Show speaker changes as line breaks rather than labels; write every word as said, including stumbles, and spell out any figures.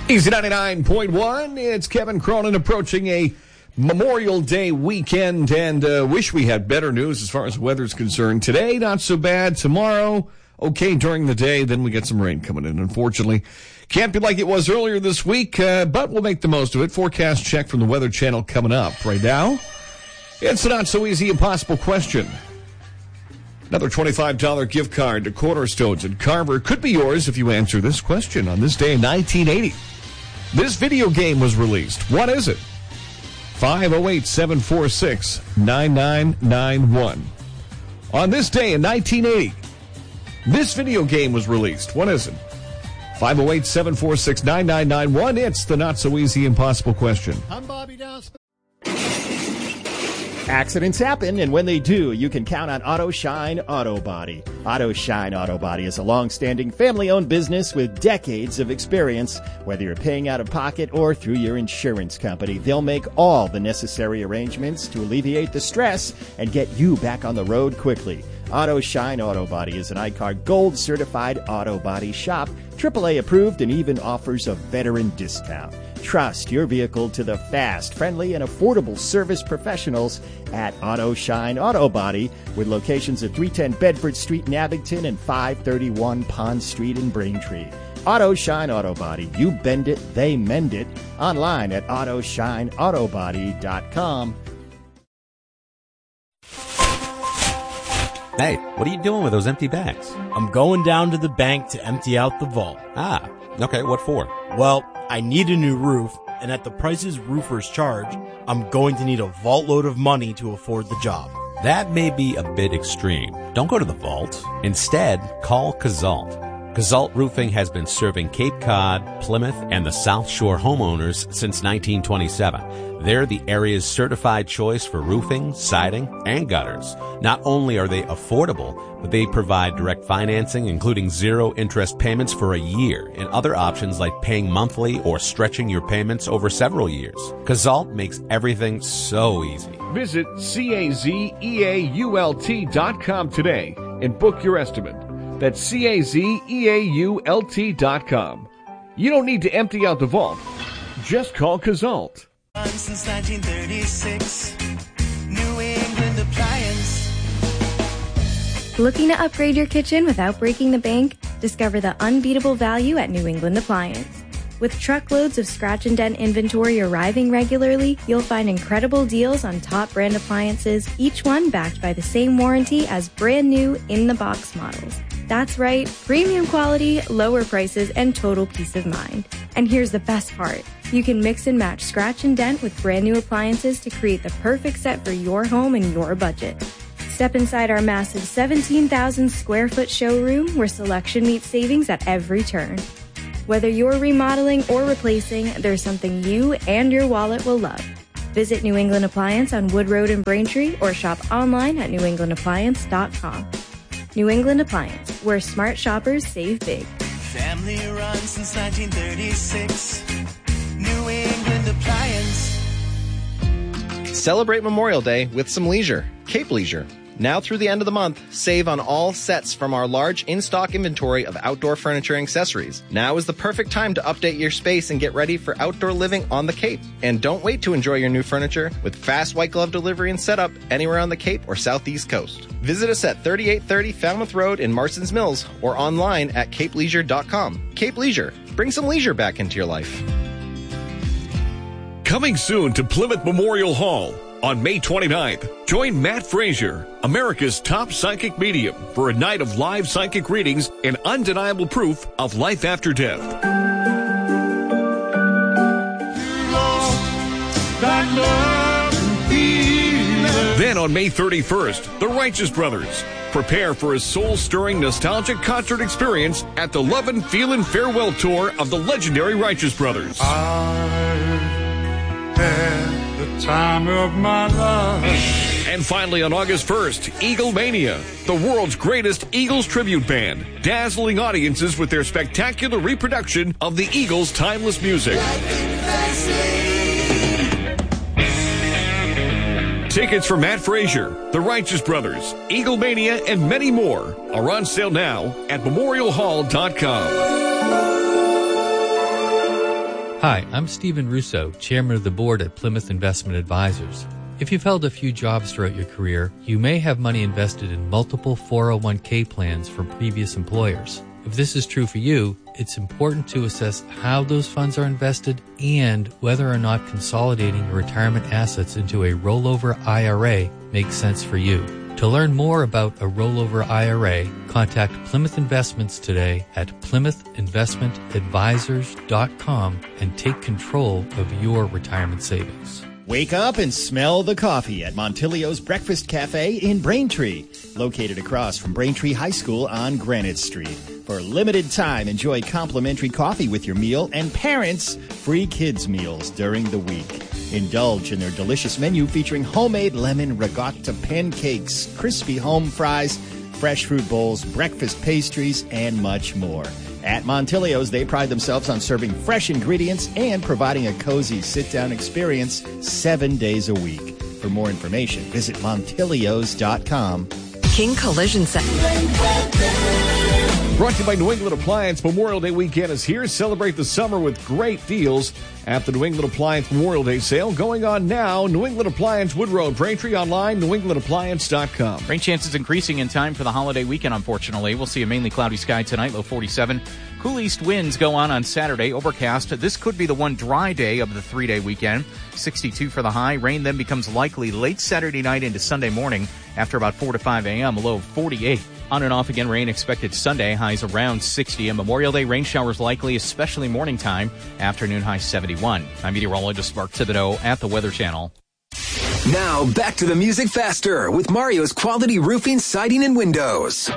Easy ninety-nine point one. It's Kevin Cronin approaching a Memorial Day weekend, and uh, wish we had better news as far as the weather's concerned. Today, not so bad. Tomorrow, okay during the day. Then we get some rain coming in, unfortunately. Can't be like it was earlier this week, uh, but we'll make the most of it. Forecast check from the Weather Channel coming up. Right now, it's a not-so-easy impossible question. Another twenty-five dollars gift card to Cornerstones and Carver could be yours if you answer this question. On this day in nineteen eighty, this video game was released. What is it? five oh eight, seven four six, nine nine nine one. On this day in nineteen eighty, this video game was released. What is it? five oh eight, seven four six, nine nine nine one. It's the not-so-easy impossible question.
I'm Bobby Downs.
Accidents happen, and when they do, you can count on Auto Shine Auto Body. Auto Shine Auto Body is a long-standing family-owned business with decades of experience. Whether you're paying out of pocket or through your insurance company, they'll make all the necessary arrangements to alleviate the stress and get you back on the road quickly. Auto Shine Auto Body is an I C A R Gold certified auto body shop, triple A approved, and even offers a veteran discount. Trust your vehicle to the fast, friendly, and affordable service professionals at Auto Shine Auto Body, with locations at three ten Bedford Street in Abington and five thirty-one Pond Street in Braintree. Auto Shine Auto Body. You bend it, they mend it. Online at auto shine auto body dot com.
Hey, what are you doing with those empty bags?
I'm going down to the bank to empty out the vault.
Ah, okay, what for?
Well, I need a new roof, and at the prices roofers charge, I'm going to need a vault load of money to afford the job.
That may be a bit extreme. Don't go to the vault. Instead, call Kazalt. Kazalt Roofing has been serving Cape Cod, Plymouth, and the South Shore homeowners since nineteen twenty-seven. They're the area's certified choice for roofing, siding, and gutters. Not only are they affordable, but they provide direct financing, including zero interest payments for a year, and other options like paying monthly or stretching your payments over several years. Kazalt makes everything so easy.
Visit C A Z E A U L T dot com today and book your estimate. That's C A Z E A U L T dot com. You don't need to empty out the vault. Just call Kazalt.
Since nineteen thirty-six, New England Appliance.
Looking to upgrade your kitchen without breaking the bank? Discover the unbeatable value at New England Appliance. With truckloads of scratch and dent inventory arriving regularly, you'll find incredible deals on top brand appliances, each one backed by the same warranty as brand new in-the-box models. That's right, premium quality, lower prices, and total peace of mind. And here's the best part. You can mix and match scratch and dent with brand new appliances to create the perfect set for your home and your budget. Step inside our massive seventeen thousand square foot showroom where selection meets savings at every turn. Whether you're remodeling or replacing, there's something you and your wallet will love. Visit New England Appliance on Wood Road in Braintree or shop online at new england appliance dot com. New England Appliance, where smart shoppers save big.
Family run since nineteen thirty-six. New England Appliance.
Celebrate Memorial Day with some leisure. Cape Leisure. Now through the end of the month, save on all sets from our large in-stock inventory of outdoor furniture and accessories. Now is the perfect time to update your space and get ready for outdoor living on the Cape. And don't wait to enjoy your new furniture with fast white glove delivery and setup anywhere on the Cape or Southeast Coast. Visit us at thirty-eight thirty Falmouth Road in Marston's Mills or online at cape leisure dot com. Cape Leisure. Bring some leisure back into your life.
Coming soon to Plymouth Memorial Hall. On May twenty-ninth, join Matt Frazier, America's top psychic medium, for a night of live psychic readings and undeniable proof of life after death. Then on May thirty-first, the Righteous Brothers. Prepare for a soul-stirring, nostalgic concert experience at the Love and Feelin' Farewell Tour of the legendary Righteous Brothers.
The time of my life.
And finally, on August first, Eagle Mania, the world's greatest Eagles tribute band, dazzling audiences with their spectacular reproduction of the Eagles' timeless music. Tickets for Matt Frazier, the Righteous Brothers, Eagle Mania, and many more are on sale now at memorial hall dot com.
Hi, I'm Stephen Russo, Chairman of the Board at Plymouth Investment Advisors. If you've held a few jobs throughout your career, you may have money invested in multiple four oh one k plans from previous employers. If this is true for you, it's important to assess how those funds are invested and whether or not consolidating your retirement assets into a rollover I R A makes sense for you. To learn more about a rollover I R A, contact Plymouth Investments today at plymouth investment advisors dot com and take control of your retirement savings.
Wake up and smell the coffee at Montilio's Breakfast Cafe in Braintree, located across from Braintree High School on Granite Street. For a limited time, enjoy complimentary coffee with your meal and parents free kids meals during the week. Indulge in their delicious menu featuring homemade lemon ricotta pancakes, crispy home fries, fresh fruit bowls, breakfast pastries, and much more. At Montilio's, they pride themselves on serving fresh ingredients and providing a cozy sit-down experience seven days a week. For more information, visit Montilios dot com.
King Collision Center.
Brought to you by New England Appliance. Memorial Day weekend is here. Celebrate the summer with great deals at the New England Appliance Memorial Day sale going on now. New England Appliance, Wood Road, Braintree, online, new england appliance dot com.
Rain chances increasing in time for the holiday weekend, unfortunately. We'll see a mainly cloudy sky tonight, low forty-seven. Cool east winds go on on Saturday, overcast. This could be the one dry day of the three-day weekend. sixty-two for the high. Rain then becomes likely late Saturday night into Sunday morning after about four to five a.m., a low of forty-eight. On and off again, rain expected Sunday, highs around sixty. And Memorial Day rain showers likely, especially morning time, afternoon high seventy-one. I'm meteorologist Mark Thibodeau at the Weather Channel.
Now back to the music faster with Mario's Quality Roofing, Siding, and Windows.